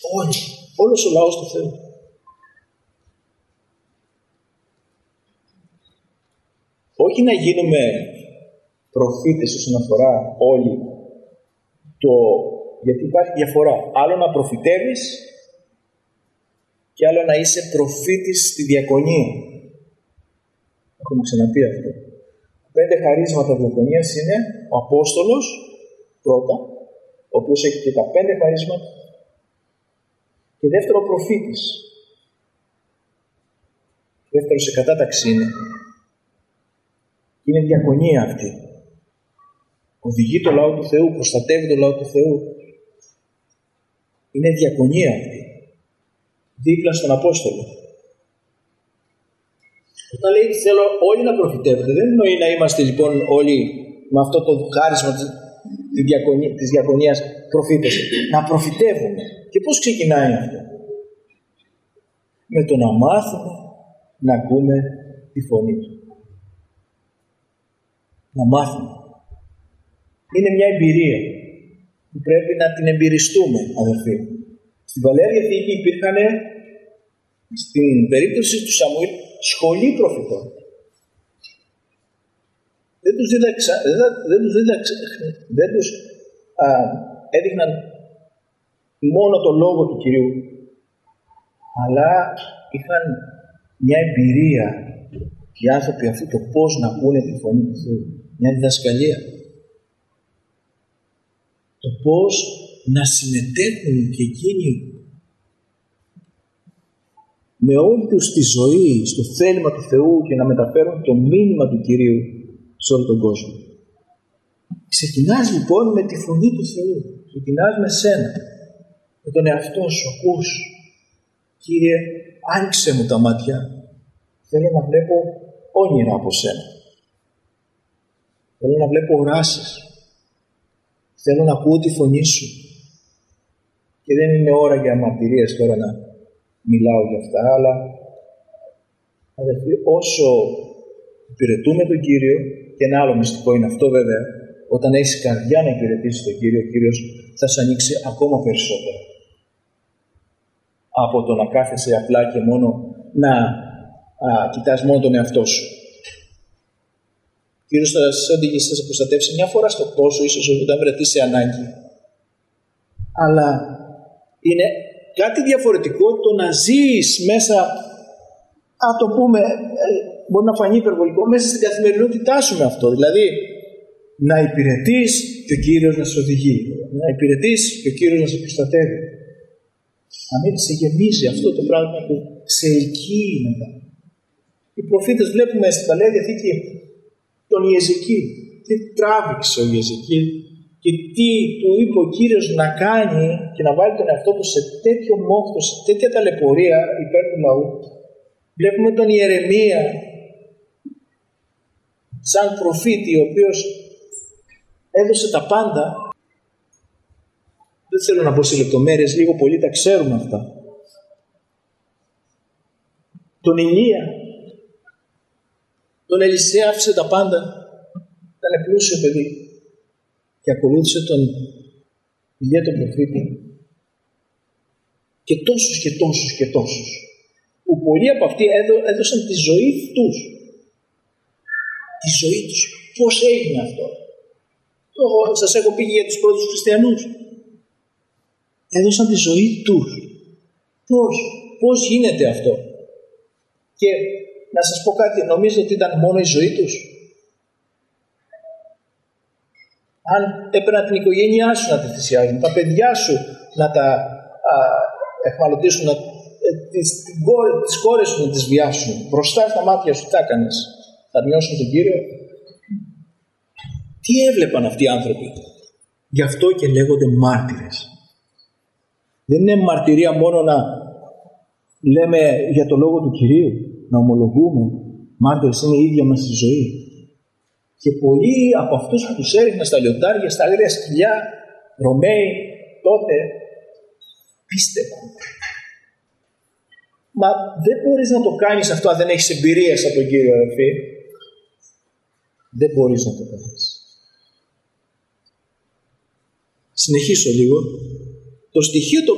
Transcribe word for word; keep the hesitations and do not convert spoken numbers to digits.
Όλοι. Όλος ο λαός του Θεού. Όχι να γίνουμε προφήτες όσον αφορά όλοι το... Γιατί υπάρχει διαφορά. Άλλο να προφητεύεις και άλλο να είσαι προφήτης στη διακονία. Έχουμε ξαναπεί αυτό. Πέντε χαρίσματα διακονίας είναι ο Απόστολος πρώτα, ο οποίος έχει και τα πέντε χαρίσματα, και δεύτερο ο προφήτης. Δεύτερο σε κατάταξη είναι. Είναι διακονία αυτή. Οδηγεί το λαό του Θεού, προστατεύει το λαό του Θεού. Είναι διακονία αυτή. Δίπλα στον Απόστολο. Όταν λέει θέλω όλοι να προφητεύετε, δεν εννοεί να είμαστε λοιπόν όλοι με αυτό το χάρισμα της, διακονία, της διακονίας προφήτες. Να προφητεύουμε. Και πώς ξεκινάει αυτό? Με το να μάθουμε να ακούμε τη φωνή του. Να μάθουμε. Είναι μια εμπειρία που πρέπει να την εμπειριστούμε, αδερφοί. Στην Παλαιά Διαθήκη υπήρχαν, στην περίπτωση του Σαμουήλ, σχολή προφητών. Δεν τους, δίδαξα, δεν τους, δίδαξα, δεν τους α, έδειχναν μόνο το λόγο του Κυρίου, αλλά είχαν μια εμπειρία οι άνθρωποι αυτοί το πώς να ακούνε τη φωνή του Θεού. Μια διδασκαλία. Το πώς να συμμετέχουν και εκείνοι με όλη τους τη ζωή στο θέλημα του Θεού και να μεταφέρουν το μήνυμα του Κυρίου σε όλο τον κόσμο. Ξεκινάς λοιπόν με τη φωνή του Θεού. Ξεκινάς με σένα, με τον εαυτό σου. Ακούς, Κύριε, άνοιξε μου τα μάτια. Θέλω να βλέπω όνειρα από σένα. Θέλω να βλέπω οράσεις. Θέλω να ακούω τη φωνή σου. Και δεν είναι ώρα για μαρτυρίες τώρα να μιλάω για αυτά, αλλά αδελφοί, όσο υπηρετούμε τον Κύριο, και ένα άλλο μυστικό είναι αυτό βέβαια, όταν έχεις καρδιά να υπηρετήσεις τον Κύριο, ο Κύριος θα σου ανοίξει ακόμα περισσότερο. Από το να κάθεσαι απλά και μόνο να α, κοιτάς μόνο τον εαυτό σου. Ο Κύριος θα σας οδηγήσει, θα σας προστατεύσει μια φορά στο τόσο, ίσως όταν βρεθεί σε ανάγκη. Αλλά είναι κάτι διαφορετικό το να ζεις μέσα, α το πούμε, μπορεί να φανεί υπερβολικό, μέσα στην καθημερινότητά σου με αυτό. Δηλαδή, να υπηρετείς και ο Κύριος να σε οδηγεί. Να υπηρετείς και ο Κύριος να σε προστατεύει. Να μην σε γεμίζει αυτό το πράγμα που σε ελκύει μετά. Οι προφήτες βλέπουμε στην Παλαιά Διαθήκη τον Ιεζεκήλ. Τι τράβηξε ο Ιεζεκήλ και τι του είπε ο Κύριος να κάνει και να βάλει τον εαυτό του σε τέτοιο μόχθο, σε τέτοια ταλαιπωρία υπέρ του λαού. Βλέπουμε τον Ιερεμία σαν προφήτη, ο οποίος έδωσε τα πάντα. Δεν θέλω να πω σε λεπτομέρειες, λίγο πολύ τα ξέρουμε αυτά. Τον Ηλία, τον Ελισέα άφησε τα πάντα, ήταν πλούσιο παιδί και ακολούθησε τον Ηλία τον προφήτη. Και τόσους και τόσους και τόσους, που πολλοί από αυτοί έδωσαν τη ζωή τους. Τη ζωή τους. Πώς έγινε αυτό? Εγώ σας έχω πει για τους πρώτους χριστιανούς. Έδωσαν τη ζωή τους. Πώς? Πώς γίνεται αυτό? Και να σας πω κάτι, νομίζετε ότι ήταν μόνο η ζωή τους? Αν έπαιρνα την οικογένειά σου να τη θυσιάζουν, τα παιδιά σου να τα α, εχμαλωτήσουν, να, τις, τις κόρες σου να τις βιάσουν, μπροστά στα μάτια σου, τι θα έκανες? Θα νιώσουν τον Κύριο? Τι έβλεπαν αυτοί οι άνθρωποι? Γι' αυτό και λέγονται μάρτυρες. Δεν είναι μαρτυρία μόνο να λέμε για το λόγο του Κυρίου, να ομολογούμε. Μάρτυρες είναι η ίδια μας η ζωή. Και πολλοί από αυτούς που τους έριχναν στα λιοντάρια, στα άγρια σκυλιά, Ρωμαίοι, τότε πίστευαν. Μα δεν μπορείς να το κάνεις αυτό αν δεν έχεις εμπειρίες από τον Κύριο, αδελφοί. Δεν μπορείς να το κάνεις. Συνεχίσω λίγο. Το στοιχείο το